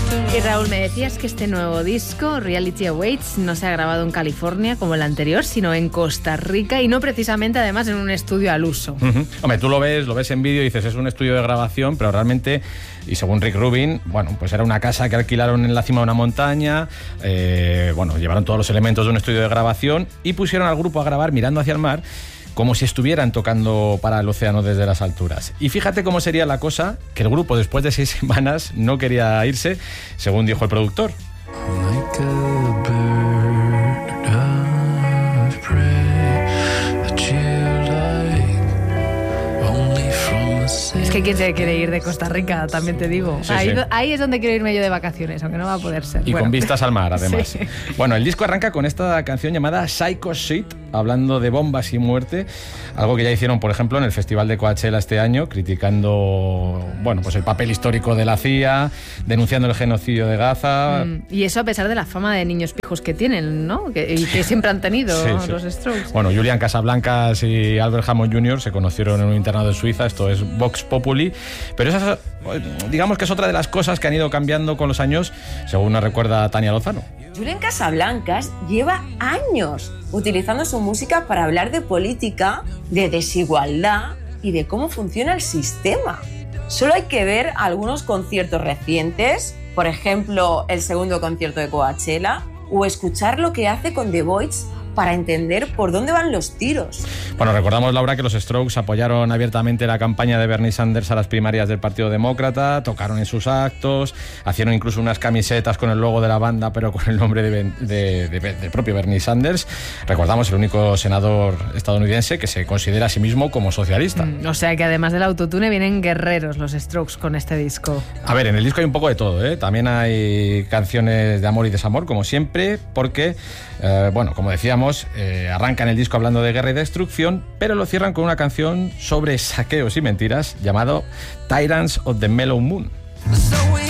Y Raúl, me decías que este nuevo disco, Reality Awaits, no se ha grabado en California como el anterior, sino en Costa Rica y no precisamente además en un estudio al uso. Hombre, tú lo ves en vídeo y dices es un estudio de grabación, pero realmente, y según Rick Rubin, bueno, pues era una casa que alquilaron en la cima de una montaña, llevaron todos los elementos de un estudio de grabación y pusieron al grupo a grabar mirando hacia el mar, como si estuvieran tocando para el océano desde las alturas. Y fíjate cómo sería la cosa, que el grupo después de 6 semanas no quería irse, según dijo el productor. Es que quién se quiere ir de Costa Rica, también te digo. Sí, ahí es donde quiero irme yo de vacaciones, aunque no va a poder ser. Y con vistas al mar, además. Sí. Bueno, el disco arranca con esta canción llamada Psycho Shit, hablando de bombas y muerte, algo que ya hicieron, por ejemplo, en el Festival de Coachella este año, criticando, pues el papel histórico de la CIA, denunciando el genocidio de Gaza. Y eso a pesar de la fama de niños pijos que tienen, ¿no? Y que siempre han tenido sí. los Strokes. Bueno, Julian Casablancas y Albert Hammond Jr. se conocieron en un internado de Suiza, esto es Vox Populi, pero esa, digamos que es otra de las cosas que han ido cambiando con los años, según nos recuerda Tania Lozano. Julian Casablancas lleva años utilizando su música para hablar de política, de desigualdad y de cómo funciona el sistema. Solo hay que ver algunos conciertos recientes, por ejemplo, el segundo concierto de Coachella, o escuchar lo que hace con The Voice para entender por dónde van los tiros. Bueno, recordamos, Laura, que los Strokes apoyaron abiertamente la campaña de Bernie Sanders a las primarias del Partido Demócrata, tocaron en sus actos, hicieron incluso unas camisetas con el logo de la banda, pero con el nombre del propio Bernie Sanders. Recordamos, el único senador estadounidense que se considera a sí mismo como socialista. O sea que además del autotune vienen guerreros los Strokes con este disco. A ver, en el disco hay un poco de todo, ¿eh? También hay canciones de amor y desamor, como siempre, porque, como decíamos, arrancan el disco hablando de guerra y destrucción, pero lo cierran con una canción sobre saqueos y mentiras llamado Tyrants of the Mellow Moon.